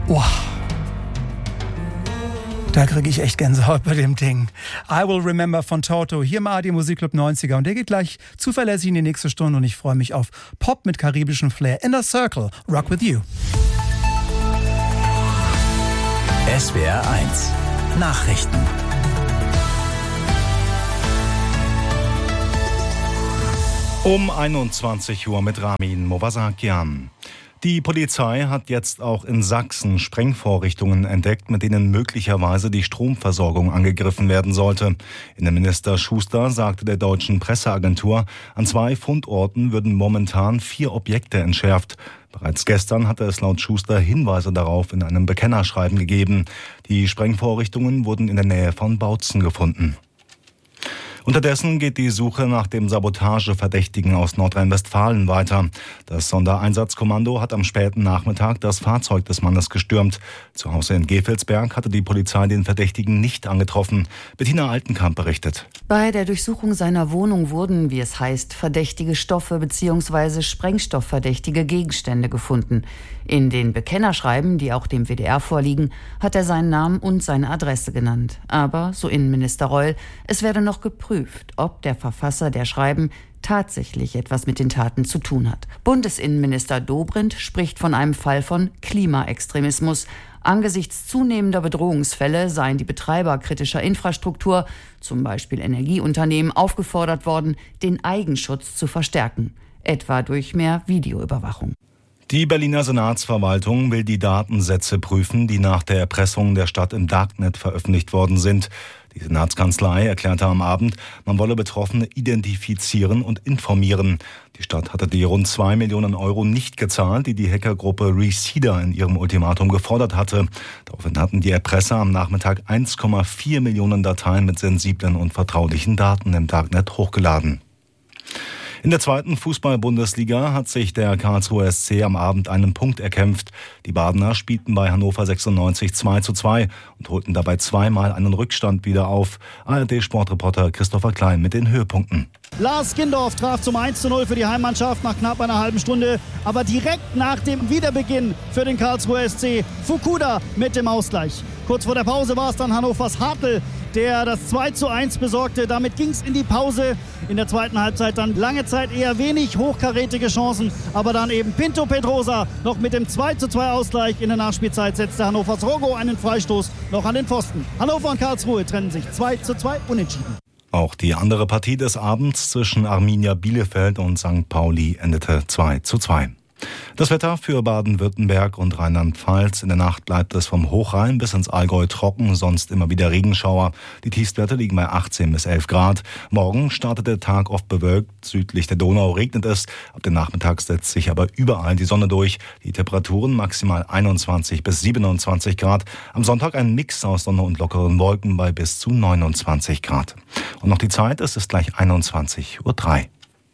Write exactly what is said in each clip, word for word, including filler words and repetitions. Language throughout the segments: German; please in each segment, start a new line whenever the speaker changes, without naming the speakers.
Wow. Da kriege ich echt Gänsehaut bei dem Ding. I Will Remember von Toto, hier im A R D Musikclub neunziger. Und der geht gleich zuverlässig in die nächste Stunde und ich freue mich auf Pop mit karibischem Flair. Inner Circle, Rock With You.
S W R eins Nachrichten.
Um einundzwanzig Uhr mit Ramin Movasakian. Die Polizei hat jetzt auch in Sachsen Sprengvorrichtungen entdeckt, mit denen möglicherweise die Stromversorgung angegriffen werden sollte. Innenminister Schuster sagte der deutschen Presseagentur, an zwei Fundorten würden momentan vier Objekte entschärft. Bereits gestern hatte es laut Schuster Hinweise darauf in einem Bekennerschreiben gegeben. Die Sprengvorrichtungen wurden in der Nähe von Bautzen gefunden. Unterdessen geht die Suche nach dem Sabotageverdächtigen aus Nordrhein-Westfalen weiter. Das Sondereinsatzkommando hat am späten Nachmittag das Fahrzeug des Mannes gestürmt. Zu Hause in Gevelsberg hatte die Polizei den Verdächtigen nicht angetroffen. Bettina Altenkamp berichtet.
Bei der Durchsuchung seiner Wohnung wurden, wie es heißt, verdächtige Stoffe bzw. sprengstoffverdächtige Gegenstände gefunden. In den Bekennerschreiben, die auch dem W D R vorliegen, hat er seinen Namen und seine Adresse genannt. Aber, so Innenminister Reul, es werde noch geprüft, ob der Verfasser der Schreiben tatsächlich etwas mit den Taten zu tun hat. Bundesinnenminister Dobrindt spricht von einem Fall von Klimaextremismus. Angesichts zunehmender Bedrohungsfälle seien die Betreiber kritischer Infrastruktur, zum Beispiel Energieunternehmen, aufgefordert worden, den Eigenschutz zu verstärken, etwa durch mehr Videoüberwachung.
Die Berliner Senatsverwaltung will die Datensätze prüfen, die nach der Erpressung der Stadt im Darknet veröffentlicht worden sind. Die Senatskanzlei erklärte am Abend, man wolle Betroffene identifizieren und informieren. Die Stadt hatte die rund zwei Millionen Euro nicht gezahlt, die die Hackergruppe Reseeder in ihrem Ultimatum gefordert hatte. Daraufhin hatten die Erpresser am Nachmittag eins Komma vier Millionen Dateien mit sensiblen und vertraulichen Daten im Darknet hochgeladen. In der zweiten Fußball-Bundesliga hat sich der Karlsruher S C am Abend einen Punkt erkämpft. Die Badener spielten bei Hannover sechsundneunzig zwei zu zwei und holten dabei zweimal einen Rückstand wieder auf. A R D-Sportreporter Christopher Klein mit den Höhepunkten.
Lars Gindorf traf zum eins zu null für die Heimmannschaft nach knapp einer halben Stunde. Aber direkt nach dem Wiederbeginn für den Karlsruher S C Fukuda mit dem Ausgleich. Kurz vor der Pause war es dann Hannovers Hartl, der das zwei zu eins besorgte. Damit ging es in die Pause. In der zweiten Halbzeit dann lange Zeit eher wenig hochkarätige Chancen. Aber dann eben Pinto Pedrosa noch mit dem zwei zu zwei Ausgleich. In der Nachspielzeit setzte Hannovers Rogo einen Freistoß noch an den Pfosten. Hannover und Karlsruhe trennen sich zwei zu zwei unentschieden.
Auch die andere Partie des Abends zwischen Arminia Bielefeld und Sankt Pauli endete zwei zu zwei. Das Wetter für Baden-Württemberg und Rheinland-Pfalz. In der Nacht bleibt es vom Hochrhein bis ins Allgäu trocken, sonst immer wieder Regenschauer. Die Tiefstwerte liegen bei achtzehn bis elf Grad. Morgen startet der Tag oft bewölkt. Südlich der Donau regnet es. Ab dem Nachmittag setzt sich aber überall die Sonne durch. Die Temperaturen maximal einundzwanzig bis siebenundzwanzig Grad. Am Sonntag ein Mix aus Sonne und lockeren Wolken bei bis zu neunundzwanzig Grad. Und noch die Zeit, es ist gleich einundzwanzig Uhr drei.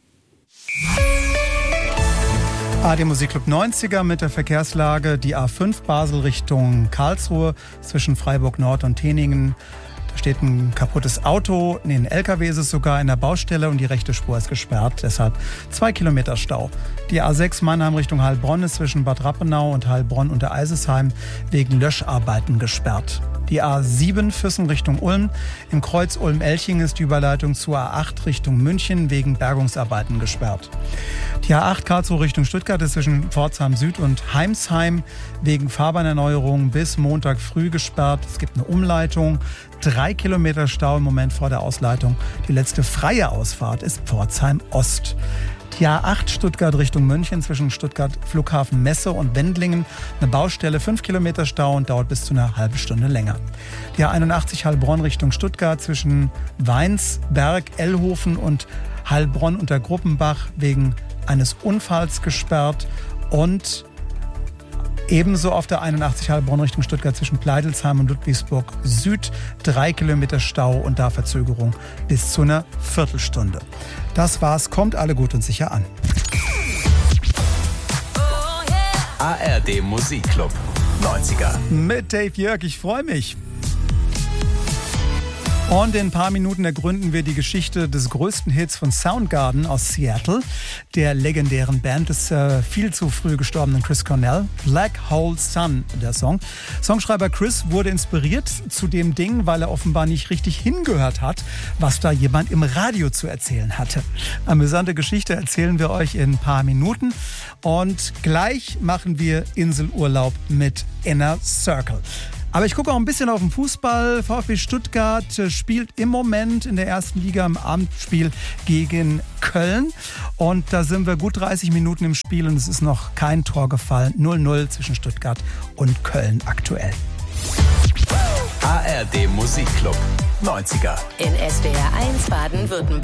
A R D Musikclub neunziger mit der Verkehrslage. Die A fünf Basel Richtung Karlsruhe zwischen Freiburg Nord und Teningen. Da steht ein kaputtes Auto, nee, ein L K W ist es sogar in der Baustelle und die rechte Spur ist gesperrt. Deshalb zwei Kilometer Stau. Die A sechs Mannheim Richtung Heilbronn ist zwischen Bad Rappenau und Heilbronn unter Eisesheim wegen Löscharbeiten gesperrt. Die A sieben Füssen Richtung Ulm. Im Kreuz Ulm-Elching ist die Überleitung zur A acht Richtung München wegen Bergungsarbeiten gesperrt. Die A acht Karlsruhe Richtung Stuttgart ist zwischen Pforzheim Süd und Heimsheim wegen Fahrbahnerneuerung bis Montag früh gesperrt. Es gibt eine Umleitung. Drei Kilometer Stau im Moment vor der Ausleitung. Die letzte freie Ausfahrt ist Pforzheim Ost. Die A acht Stuttgart Richtung München zwischen Stuttgart Flughafen Messe und Wendlingen. Eine Baustelle, fünf Kilometer Stau und dauert bis zu einer halben Stunde länger. Die A einundachtzig Heilbronn Richtung Stuttgart zwischen Weinsberg, Ellhofen und Heilbronn unter Gruppenbach wegen eines Unfalls gesperrt. Und ebenso auf der einundachtzig Heilbronn Richtung Stuttgart zwischen Pleidelsheim und Ludwigsburg Süd. Drei Kilometer Stau und da Verzögerung bis zu einer Viertelstunde. Das war's. Kommt alle gut und sicher an.
A R D Musikclub neunziger.
Mit Dave Jörg. Ich freue mich. Und in ein paar Minuten ergründen wir die Geschichte des größten Hits von Soundgarden aus Seattle, der legendären Band des äh, viel zu früh gestorbenen Chris Cornell. Black Hole Sun, der Song. Songschreiber Chris wurde inspiriert zu dem Ding, weil er offenbar nicht richtig hingehört hat, was da jemand im Radio zu erzählen hatte. Amüsante Geschichte erzählen wir euch in ein paar Minuten. Und gleich machen wir Inselurlaub mit Inner Circle. Aber ich gucke auch ein bisschen auf den Fußball. VfB Stuttgart spielt im Moment in der ersten Liga im Abendspiel gegen Köln. Und da sind wir gut dreißig Minuten im Spiel und es ist noch kein Tor gefallen. null null zwischen Stuttgart und Köln aktuell.
A R D Musikclub neunziger
in S W R eins Baden-Württemberg.